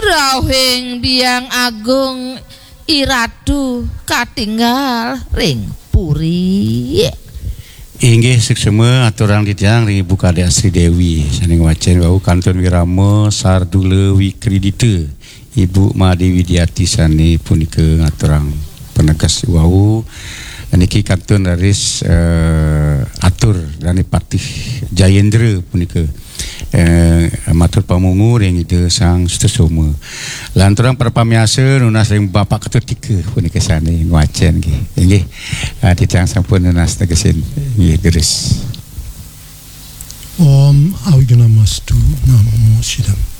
Rawing Biang Agung Iratu katinggal ring puri. Inggih seksema aturan ditiang ring buka de Asri Dewi saning wacen wau Kantun Wirama Sardula Wikridita Ibu Made Widiati sani punika ngaturang penegas wau niki kantun daris atur dani Patih Jayendra punika matur pamungu ring itu sang Sutesoma lanturang perpamiasa nunas ring Bapak Ketua 3 punika sani ngwacen nggih titiang sampun nunas tegesin nggih deres Om Awiganamastu Namo Siddham.